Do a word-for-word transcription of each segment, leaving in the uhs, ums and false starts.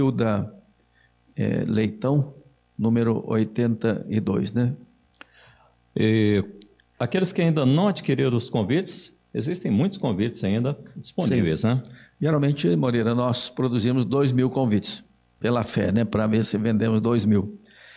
Hilda é, Leitão, número oitenta e dois, né? E aqueles que ainda não adquiriram os convites, existem muitos convites ainda disponíveis, Sim. né? Geralmente, Moreira, nós produzimos dois mil convites, pela fé, né? Para ver se vendemos dois mil.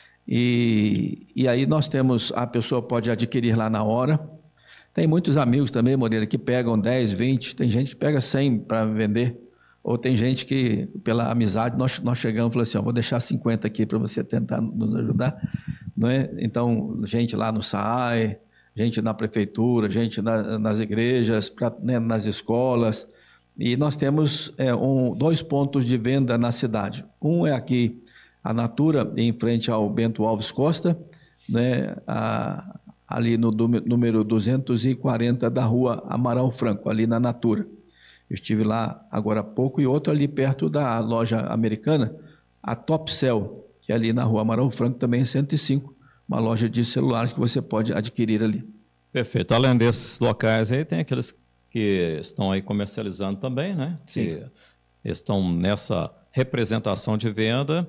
E, e aí nós temos, a pessoa pode adquirir lá na hora. Tem muitos amigos também, Moreira, que pegam dez, vinte, tem gente que pega cem para vender, ou tem gente que, pela amizade, nós, nós chegamos e falamos assim, ó, vou deixar cinquenta aqui para você tentar nos ajudar. Não é? Então, gente lá no S A A E, gente na prefeitura, gente na, nas igrejas, pra, né, nas escolas. E nós temos é, um, dois pontos de venda na cidade. Um é aqui, a Natura, em frente ao Bento Alves Costa, né, a, ali no número duzentos e quarenta da rua Amaral Franco, ali na Natura. Eu estive lá agora há pouco, e outro ali perto da loja americana, a Topcel, que é ali na rua Amaral Franco, também em cento e cinco, uma loja de celulares que você pode adquirir ali. Perfeito. Além desses locais aí, tem aqueles que estão aí comercializando também, né? Sim. Que estão nessa representação de venda.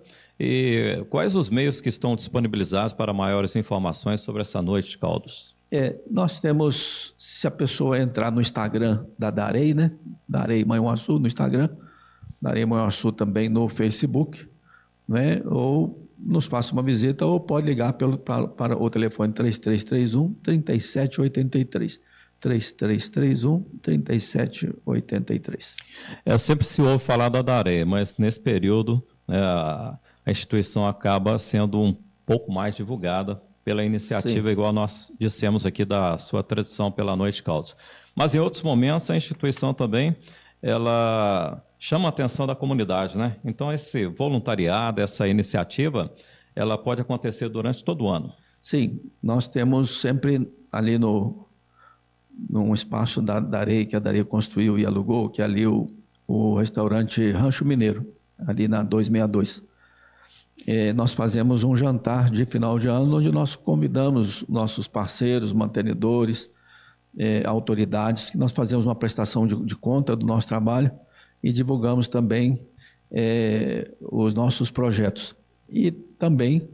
E quais os meios que estão disponibilizados para maiores informações sobre essa noite de caldos? É, nós temos, se a pessoa entrar no Instagram da Darei, né? Darei Manhuaçu no Instagram, Darei Manhuaçu também no Facebook, né? Ou nos faça uma visita, ou pode ligar pelo, para, para o telefone três três três um, três sete oito três. três três três um, três sete oito três. É, sempre se ouve falar da Darei, mas nesse período, né, a, a instituição acaba sendo um pouco mais divulgada pela iniciativa, Sim. igual nós dissemos aqui, da sua tradição pela Noite de Caldos. Mas em outros momentos a instituição também, ela chama a atenção da comunidade, né? Então esse voluntariado, essa iniciativa, ela pode acontecer durante todo o ano. Sim, nós temos sempre ali no num espaço da Darei, que a Darei construiu e alugou, que é ali o, o restaurante Rancho Mineiro, ali na duzentos e sessenta e dois. É, nós fazemos um jantar de final de ano, onde nós convidamos nossos parceiros, mantenedores, é, autoridades, que nós fazemos uma prestação de, de conta do nosso trabalho e divulgamos também é, os nossos projetos. E também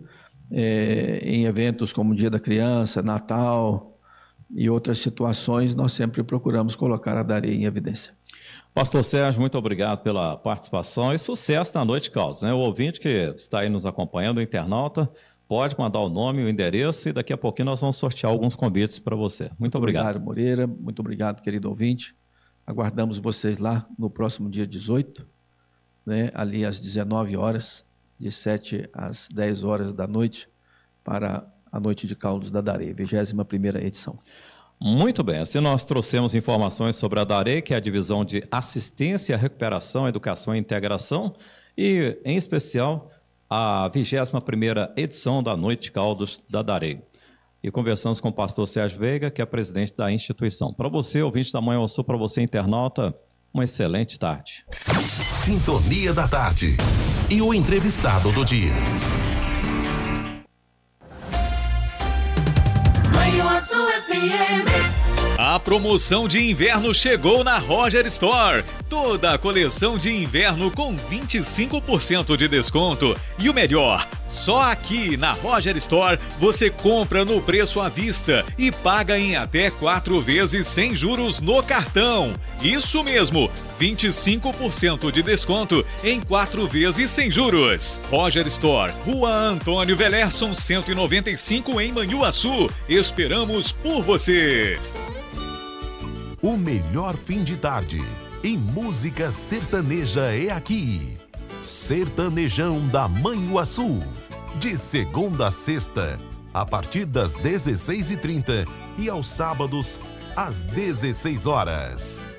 é, em eventos como o Dia da Criança, Natal e outras situações, nós sempre procuramos colocar a Darei em evidência. Pastor Sérgio, muito obrigado pela participação e sucesso na Noite de Caldos, né? O ouvinte que está aí nos acompanhando, o internauta, pode mandar o nome, o endereço, e daqui a pouquinho nós vamos sortear alguns convites para você. Muito, muito obrigado. Obrigado, Moreira. Muito obrigado, querido ouvinte. Aguardamos vocês lá no próximo dia dezoito, né? Ali às dezenove horas, de sete às dez horas da noite, para a Noite de Caldos da Darei, vigésima primeira edição. Muito bem, assim nós trouxemos informações sobre a Darei, que é a divisão de assistência, recuperação, educação e integração, e, em especial, a vigésima primeira edição da Noite de Caldos da Darei. E conversamos com o pastor Sérgio Veiga, que é presidente da instituição. Para você, ouvinte da Manhuaçu, para você, internauta, uma excelente tarde. Sintonia da Tarde e o entrevistado do dia. Manhuaçu F M. A promoção de inverno chegou na Roger Store. Toda a coleção de inverno com vinte e cinco por cento de desconto. E o melhor, só aqui na Roger Store você compra no preço à vista e paga em até quatro vezes sem juros no cartão. Isso mesmo, vinte e cinco por cento de desconto em quatro vezes sem juros. Roger Store, Rua Antônio Velerson, cento e noventa e cinco em Manhuaçu. Esperamos por você. O melhor fim de tarde em música sertaneja é aqui. Sertanejão da Manhuaçu. De segunda a sexta, a partir das dezesseis e trinta e aos sábados, às dezesseis horas.